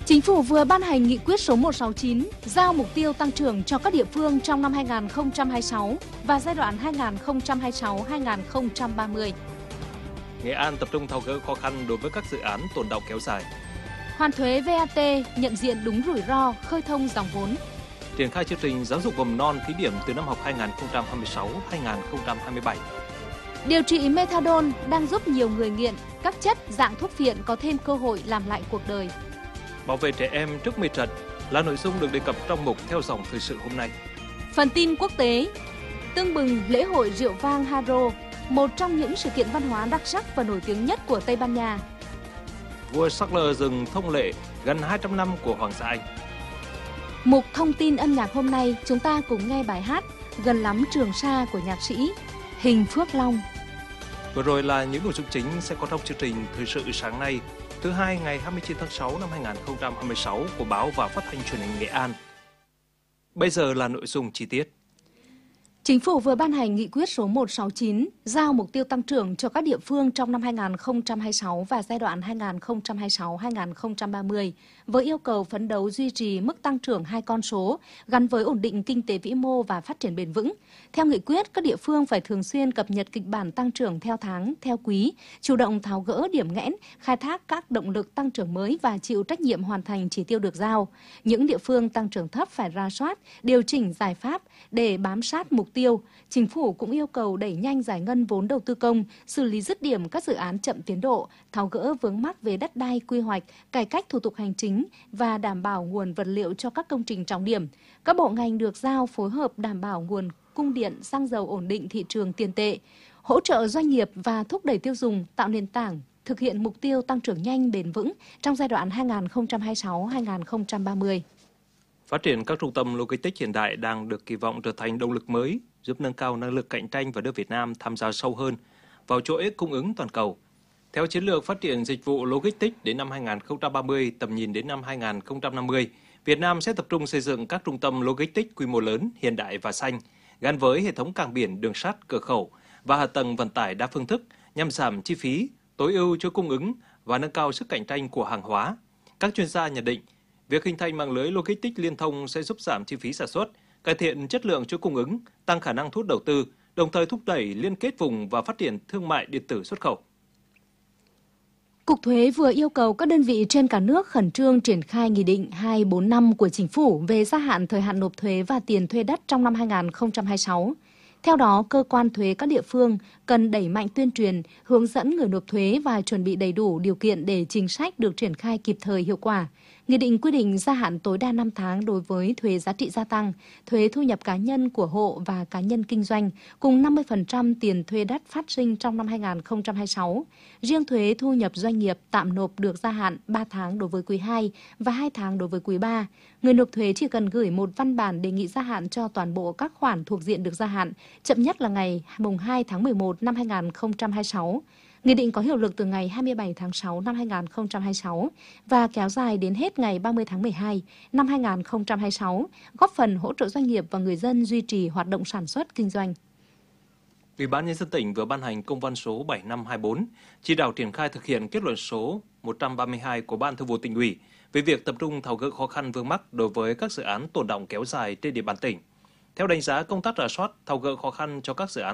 Chính phủ vừa ban hành nghị quyết số 169 giao mục tiêu tăng trưởng cho các địa phương trong năm 2026 và giai đoạn 2026-2030. Nghệ An tập trung tháo gỡ khó khăn đối với các dự án tồn đọng kéo dài. Hoàn thuế VAT nhận diện đúng rủi ro, khơi thông dòng vốn. Triển khai chương trình giáo dục mầm non thí điểm từ năm học 2026-2027. Điều trị methadone đang giúp nhiều người nghiện, các chất dạng thuốc phiện có thêm cơ hội làm lại cuộc đời. Bảo vệ trẻ em trước mê trận là nội dung được đề cập trong mục Theo dòng thời sự hôm nay. Phần tin quốc tế, tưng bừng lễ hội rượu vang Haro, một trong những sự kiện văn hóa đặc sắc và nổi tiếng nhất của Tây Ban Nha. Vua Charles dừng thông lệ gần 200 năm của Hoàng gia Anh. Mục thông tin âm nhạc hôm nay, chúng ta cùng nghe bài hát Gần lắm Trường Sa của nhạc sĩ Hình Phước Long. Vừa rồi là những nội dung chính sẽ có trong chương trình Thời sự sáng nay, thứ hai ngày 29 tháng 6 năm 2026 của báo và phát thanh truyền hình Nghệ An. Bây giờ là nội dung chi tiết. Chính phủ vừa ban hành nghị quyết số 169 giao mục tiêu tăng trưởng cho các địa phương trong năm 2026 và giai đoạn 2026-2030 với yêu cầu phấn đấu duy trì mức tăng trưởng 2 con số gắn với ổn định kinh tế vĩ mô và phát triển bền vững. Theo nghị quyết, các địa phương phải thường xuyên cập nhật kịch bản tăng trưởng theo tháng, theo quý, chủ động tháo gỡ điểm nghẽn, khai thác các động lực tăng trưởng mới và chịu trách nhiệm hoàn thành chỉ tiêu được giao. Những địa phương tăng trưởng thấp phải rà soát, điều chỉnh giải pháp để bám sát mục tiêu. Chính phủ cũng yêu cầu đẩy nhanh giải ngân vốn đầu tư công, xử lý dứt điểm các dự án chậm tiến độ, tháo gỡ vướng mắc về đất đai, quy hoạch, cải cách thủ tục hành chính và đảm bảo nguồn vật liệu cho các công trình trọng điểm. Các bộ ngành được giao phối hợp đảm bảo nguồn cung điện, xăng dầu ổn định thị trường tiền tệ, hỗ trợ doanh nghiệp và thúc đẩy tiêu dùng, tạo nền tảng thực hiện mục tiêu tăng trưởng nhanh bền vững trong giai đoạn 2026-2030. Phát triển các trung tâm logistics hiện đại đang được kỳ vọng trở thành động lực mới, giúp nâng cao năng lực cạnh tranh và đưa Việt Nam tham gia sâu hơn vào chuỗi cung ứng toàn cầu. Theo chiến lược phát triển dịch vụ logistics đến năm 2030, tầm nhìn đến năm 2050, Việt Nam sẽ tập trung xây dựng các trung tâm logistics quy mô lớn, hiện đại và xanh, gắn với hệ thống cảng biển, đường sắt, cửa khẩu và hạ tầng vận tải đa phương thức nhằm giảm chi phí, tối ưu cho cung ứng và nâng cao sức cạnh tranh của hàng hóa. Các chuyên gia nhận định, việc hình thành mạng lưới logistics liên thông sẽ giúp giảm chi phí sản xuất, cải thiện chất lượng chuỗi cung ứng, tăng khả năng thu hút đầu tư, đồng thời thúc đẩy liên kết vùng và phát triển thương mại điện tử xuất khẩu. Cục Thuế vừa yêu cầu các đơn vị trên cả nước khẩn trương triển khai Nghị định 245 của Chính phủ về gia hạn thời hạn nộp thuế và tiền thuê đất trong năm 2026. Theo đó, cơ quan thuế các địa phương cần đẩy mạnh tuyên truyền, hướng dẫn người nộp thuế và chuẩn bị đầy đủ điều kiện để chính sách được triển khai kịp thời hiệu quả. Nghị định quy định gia hạn tối đa 5 tháng đối với thuế giá trị gia tăng, thuế thu nhập cá nhân của hộ và cá nhân kinh doanh, cùng 50% tiền thuê đất phát sinh trong năm 2026. Riêng thuế thu nhập doanh nghiệp tạm nộp được gia hạn 3 tháng đối với quý 2 và 2 tháng đối với quý 3. Người nộp thuế chỉ cần gửi một văn bản đề nghị gia hạn cho toàn bộ các khoản thuộc diện được gia hạn, chậm nhất là ngày 2 tháng 11 năm 2026. Nghị định có hiệu lực từ ngày 27 tháng 6 năm 2026 và kéo dài đến hết ngày 30 tháng 12 năm 2026, góp phần hỗ trợ doanh nghiệp và người dân duy trì hoạt động sản xuất kinh doanh. Ủy ban Nhân dân tỉnh vừa ban hành công văn số 7524, chỉ đạo triển khai thực hiện kết luận số 132 của Ban Thường vụ Tỉnh ủy về việc tập trung tháo gỡ khó khăn vướng mắc đối với các dự án tồn đọng kéo dài trên địa bàn tỉnh. Theo đánh giá, công tác rà soát, tháo gỡ khó khăn cho các dự án